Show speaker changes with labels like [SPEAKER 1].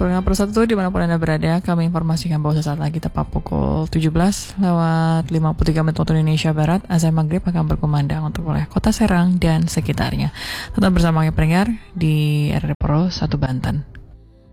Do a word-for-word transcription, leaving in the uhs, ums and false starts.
[SPEAKER 1] pendengar Persatu dimanapun Anda berada, kami informasikan bahwa sesaat lagi tepat pukul tujuh belas lewat lima puluh tiga menit waktu Indonesia Barat, azan maghrib akan berkumandang untuk wilayah Kota Serang dan sekitarnya. Tetap bersama kami pendengar di R R Pro satu Banten.